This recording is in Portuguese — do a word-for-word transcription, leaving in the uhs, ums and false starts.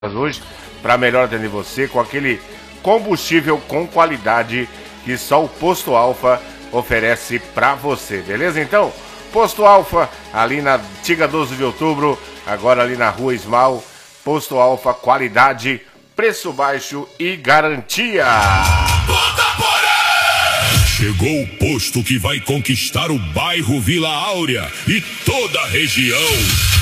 hoje para melhor atender você com aquele combustível com qualidade que só o Posto Alfa oferece para você, beleza? Então, Posto Alfa, ali na antiga doze de outubro, agora ali na Rua Esmal, Posto Alfa, qualidade, preço baixo e garantia. Chegou o posto que vai conquistar o bairro Vila Áurea e toda a região.